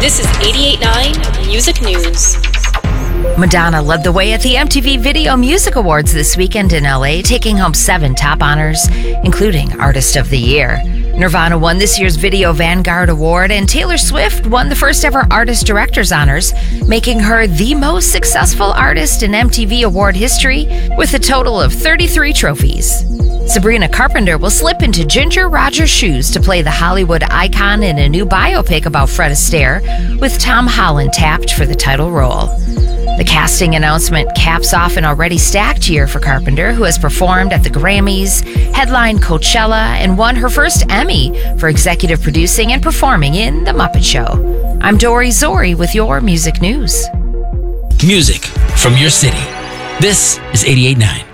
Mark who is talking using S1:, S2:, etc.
S1: This is 88.9 Music News.
S2: Madonna led the way at the MTV Video Music Awards this weekend in LA, taking home 7 top honors, including Artist of the Year. Nirvana won this year's Video Vanguard Award, and Taylor Swift won the first ever Artist Director's Honors, making her the most successful artist in MTV award history with a total of 33 trophies. Sabrina Carpenter will slip into Ginger Rogers' shoes to play the Hollywood icon in a new biopic about Fred Astaire, with Tom Holland tapped for the title role. The casting announcement caps off an already stacked year for Carpenter, who has performed at the Grammys, headlined Coachella, and won her first Emmy for executive producing and performing in The Muppet Show. I'm Dory Zori with your music news.
S3: Music from your city. This is 88.9.